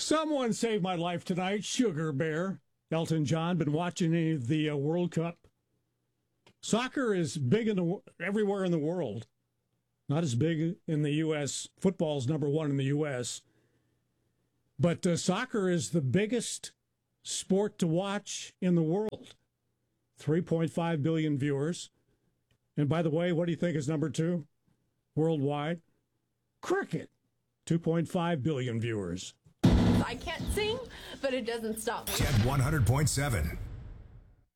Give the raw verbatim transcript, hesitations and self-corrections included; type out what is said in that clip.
Someone saved my life tonight, Sugar Bear. Elton John, been watching any of the uh, World Cup? Soccer is big in the, everywhere in the world. Not as big in the U S. Football's number one in the U S. But uh, soccer is the biggest sport to watch in the world. three point five billion viewers. And by the way, what do you think is number two worldwide? Cricket. two point five billion viewers. I can't sing, but it doesn't stop me. Jet one hundred point seven.